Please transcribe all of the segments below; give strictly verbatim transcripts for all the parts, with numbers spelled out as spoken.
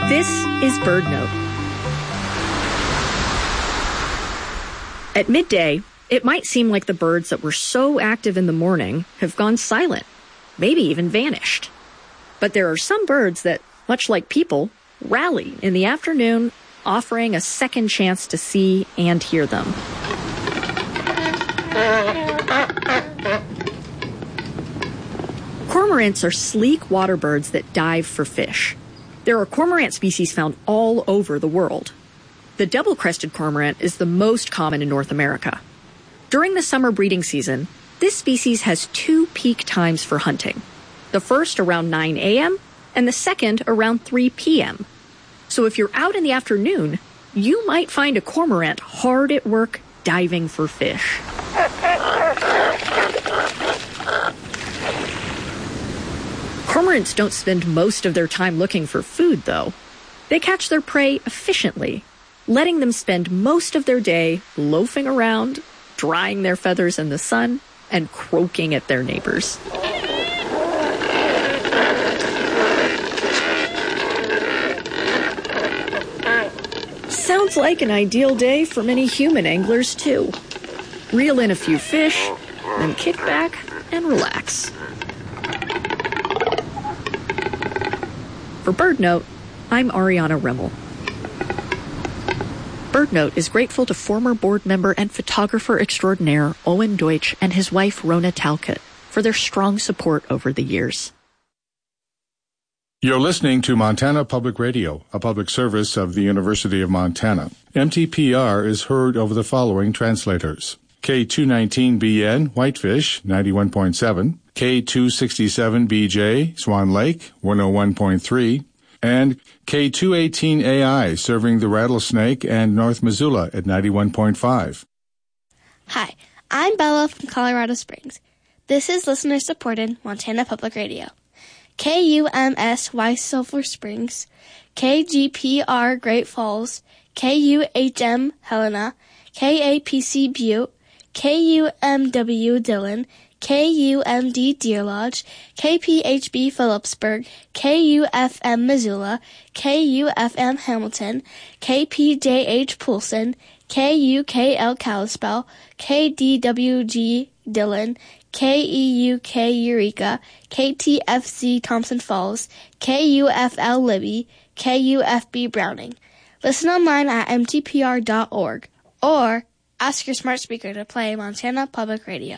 This is BirdNote. At midday, it might seem like the birds that were so active in the morning have gone silent, maybe even vanished. But there are some birds that, much like people, rally in the afternoon, offering a second chance to see and hear them. Cormorants are sleek water birds that dive for fish. There are cormorant species found all over the world. The double-crested cormorant is the most common in North America. During the summer breeding season, this species has two peak times for hunting. The first around nine a.m. and the second around three p.m. So if you're out in the afternoon, you might find a cormorant hard at work diving for fish. Cormorants don't spend most of their time looking for food, though. They catch their prey efficiently, letting them spend most of their day loafing around, drying their feathers in the sun, and croaking at their neighbors. Sounds like an ideal day for many human anglers, too. Reel in a few fish, then kick back and relax. For BirdNote, I'm Ariana Remmel. BirdNote is grateful to former board member and photographer extraordinaire Owen Deutsch and his wife Rona Talcott for their strong support over the years. You're listening to Montana Public Radio, a public service of the University of Montana. M T P R is heard over the following translators. K two nineteen B N, Whitefish, ninety-one point seven, K two sixty-seven B J, Swan Lake, one oh one point three, and K two eighteen A I, serving the Rattlesnake and North Missoula at ninety-one point five. Hi, I'm Bella from Colorado Springs. This is listener-supported Montana Public Radio. K U M S Y Sulphur Springs, K G P R Great Falls, K U H M Helena, K A P C Butte, K U M W Dillon, K U M D Deer Lodge, K P H B Phillipsburg, K U F M Missoula, K U F M Hamilton, K P J H Poulsen, K U K L Kalispell, K D W G Dillon, K E U K Eureka, K T F C Thompson Falls, K U F L Libby, K U F B Browning. Listen online at m t p r dot org or ask your smart speaker to play Montana Public Radio.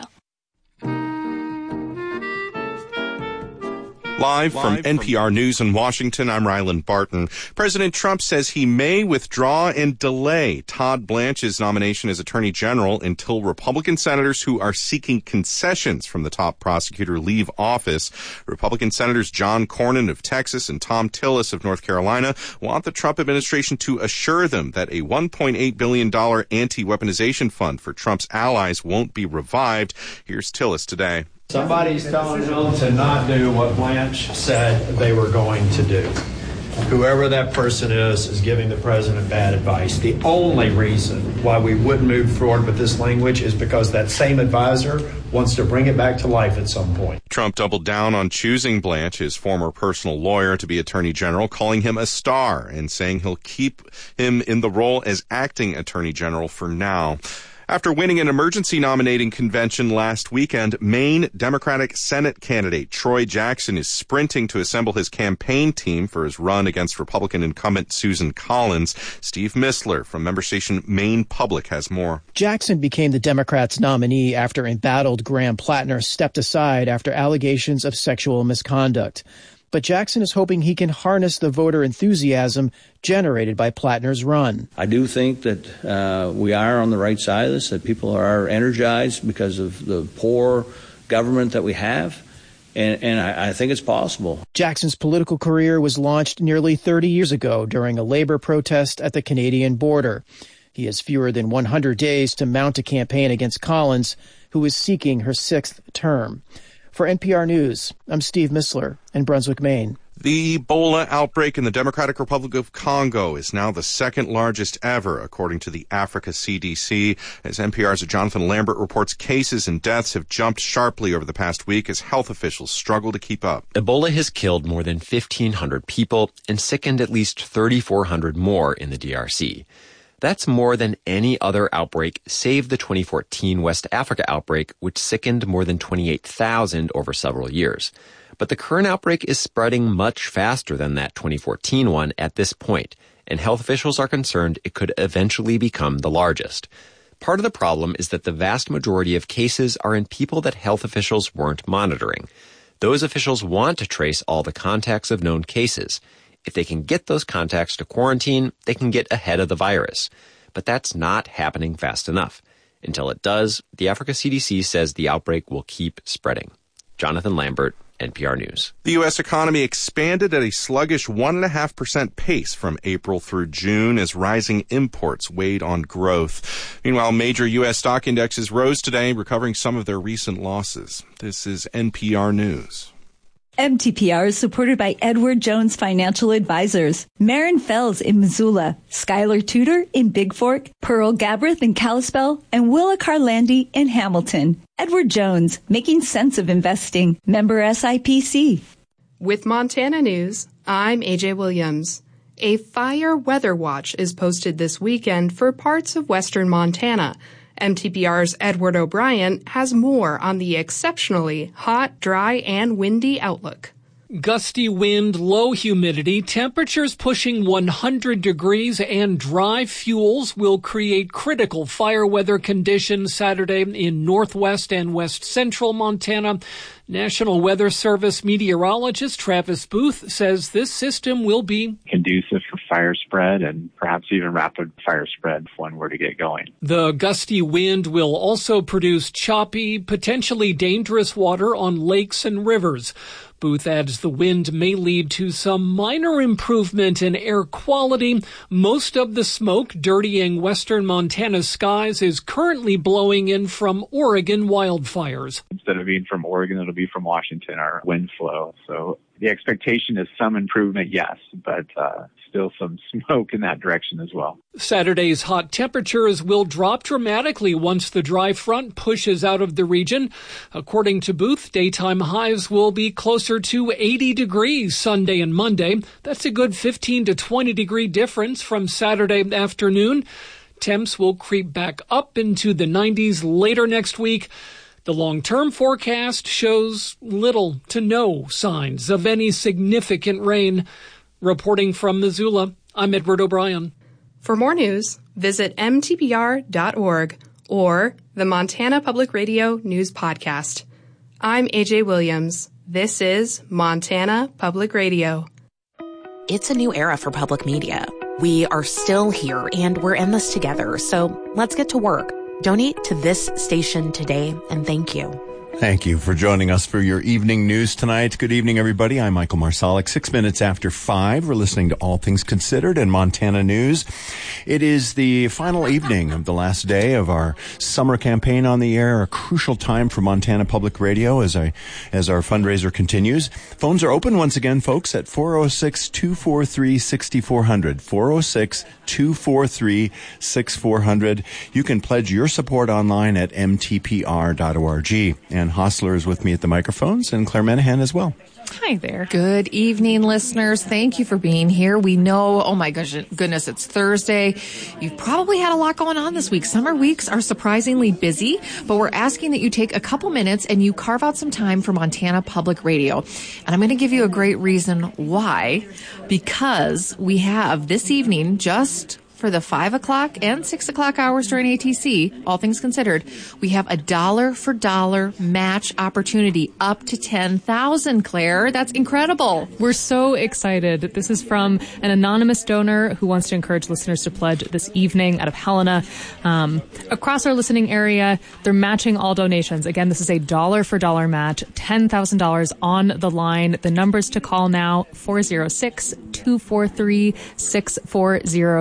Live from N P R News in Washington, I'm Ryland Barton. President Trump says he may withdraw and delay Todd Blanche's nomination as Attorney General until Republican senators who are seeking concessions from the top prosecutor leave office. Republican Senators John Cornyn of Texas and Tom Tillis of North Carolina want the Trump administration to assure them that a one point eight billion dollars anti-weaponization fund for Trump's allies won't be revived. Here's Tillis today. Somebody's telling them to not do what Blanche said they were going to do. Whoever that person is is giving the president bad advice. The only reason why we wouldn't move forward with this language is because that same advisor wants to bring it back to life at some point. Trump doubled down on choosing Blanche, his former personal lawyer, to be Attorney General, calling him a star and saying he'll keep him in the role as acting Attorney General for now. After winning an emergency nominating convention last weekend, Maine Democratic Senate candidate Troy Jackson is sprinting to assemble his campaign team for his run against Republican incumbent Susan Collins. Steve Missler from member station Maine Public has more. Jackson became the Democrats' nominee after embattled Graham Plattner stepped aside after allegations of sexual misconduct. But Jackson is hoping he can harness the voter enthusiasm generated by Plattner's run. I do think that uh, we are on the right side of this, that people are energized because of the poor government that we have, and, and I, I think it's possible. Jackson's political career was launched nearly thirty years ago during a labor protest at the Canadian border. He has fewer than one hundred days to mount a campaign against Collins, who is seeking her sixth term. For N P R News, I'm Steve Missler in Brunswick, Maine. The Ebola outbreak in the Democratic Republic of Congo is now the second largest ever, according to the Africa C D C. As N P R's Jonathan Lambert reports, cases and deaths have jumped sharply over the past week as health officials struggle to keep up. Ebola has killed more than fifteen hundred people and sickened at least thirty-four hundred more in the D R C. That's more than any other outbreak save the twenty fourteen West Africa outbreak, which sickened more than twenty-eight thousand over several years. But the current outbreak is spreading much faster than that twenty fourteen one at this point, and health officials are concerned it could eventually become the largest. Part of the problem is that the vast majority of cases are in people that health officials weren't monitoring. Those officials want to trace all the contacts of known cases. If they can get those contacts to quarantine, they can get ahead of the virus. But that's not happening fast enough. Until it does, the Africa C D C says the outbreak will keep spreading. Jonathan Lambert, N P R News. The U S economy expanded at a sluggish one point five percent pace from April through June as rising imports weighed on growth. Meanwhile, major U S stock indexes rose today, recovering some of their recent losses. This is N P R News. M T P R is supported by Edward Jones Financial Advisors, Marin Fells in Missoula, Skylar Tudor in Big Fork, Pearl Gabrith in Kalispell, and Willa Carlandi in Hamilton. Edward Jones, making sense of investing. Member S I P C. With Montana News, I'm A J Williams. A fire weather watch is posted this weekend for parts of western Montana. M T P R's Edward O'Brien has more on the exceptionally hot, dry, and windy outlook. Gusty wind, low humidity, temperatures pushing one hundred degrees, and dry fuels will create critical fire weather conditions Saturday in northwest and west central Montana. National Weather Service meteorologist Travis Booth says this system will be conducive for fire spread and perhaps even rapid fire spread if one were to get going. The gusty wind will also produce choppy, potentially dangerous water on lakes and rivers. Booth adds the wind may lead to some minor improvement in air quality. Most of the smoke dirtying western Montana skies is currently blowing in from Oregon wildfires. Instead of being from Oregon, it'll be from Washington, our wind flow. So the expectation is some improvement, yes, but uh, still some smoke in that direction as well. Saturday's hot temperatures will drop dramatically once the dry front pushes out of the region. According to Booth, daytime highs will be closer to eighty degrees Sunday and Monday. That's a good fifteen to twenty degree difference from Saturday afternoon. Temps will creep back up into the nineties later next week. The long-term forecast shows little to no signs of any significant rain. Reporting from Missoula, I'm Edward O'Brien. For more news, visit M T P R dot org or the Montana Public Radio News Podcast. I'm A J Williams. This is Montana Public Radio. It's a new era for public media. We are still here and we're in this together, so let's get to work. Donate to this station today, and thank you. Thank you for joining us for your evening news tonight. Good evening, everybody. I'm Michael Marsalik. Six minutes after five, we're listening to All Things Considered and Montana News. It is the final evening of the last day of our summer campaign on the air, a crucial time for Montana Public Radio as I, as our fundraiser continues. Phones are open once again, folks, at four oh six, two four three, six four zero zero, four oh six, two four three, six four zero zero. You can pledge your support online at M T P R dot org. And Hostler is with me at the microphones, and Claire Menahan as well. Hi there. Good evening, listeners. Thank you for being here. We know, oh my goodness, it's Thursday. You've probably had a lot going on this week. Summer weeks are surprisingly busy, but we're asking that you take a couple minutes and you carve out some time for Montana Public Radio. And I'm going to give you a great reason why, because we have this evening, just for the five o'clock and six o'clock hours during A T C, all things considered, we have a dollar for dollar match opportunity up to ten thousand. Claire, that's incredible. We're so excited. This is from an anonymous donor who wants to encourage listeners to pledge this evening out of Helena. Um, across our listening area, they're matching all donations. Again, this is a dollar for dollar match, ten thousand dollars on the line. The numbers to call now, four oh six, two four three, six four zero zero.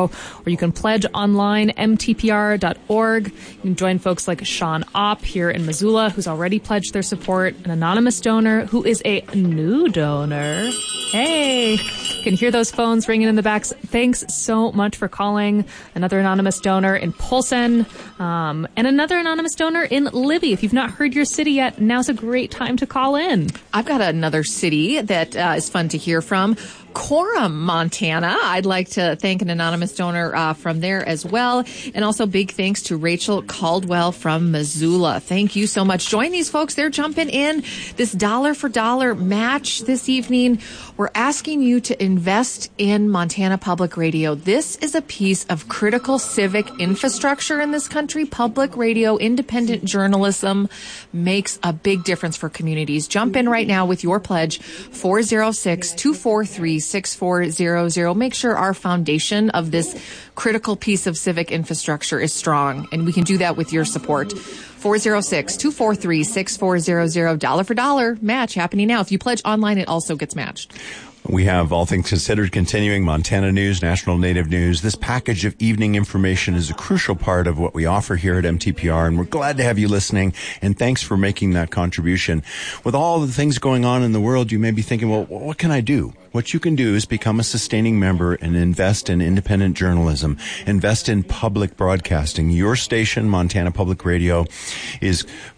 Radio, or you can pledge online, m t p r dot org. You can join folks like Sean Opp here in Missoula, who's already pledged their support, an anonymous donor who is a new donor. Hey, you can hear those phones ringing in the back. Thanks so much for calling. Another anonymous donor in Polson, um, and another anonymous donor in Libby. If you've not heard your city yet, now's a great time to call in. I've got another city that uh, is fun to hear from. Coram, Montana. I'd like to thank an anonymous donor uh, from there as well. And also big thanks to Rachel Caldwell from Missoula. Thank you so much. Join these folks. They're jumping in. This dollar for dollar match this evening. We're asking you to invest in Montana Public Radio. This is a piece of critical civic infrastructure in this country. Public radio, independent journalism makes a big difference for communities. Jump in right now with your pledge, four oh six, two four three, six four zero zero. Make sure our foundation of this critical piece of civic infrastructure is strong, and we can do that with your support. four oh six, two four three, six four zero zero. Dollar for dollar match happening now. If you pledge online, it also gets matched. We have All Things Considered continuing, Montana news, national native news. This package of evening information is a crucial part of what we offer here at M T P R, and we're glad to have you listening, and thanks for making that contribution. With all the things going on in the world, you may be thinking, well, what can I do? What you can do is become a sustaining member and invest in independent journalism. Invest in public broadcasting. Your station, Montana Public Radio, is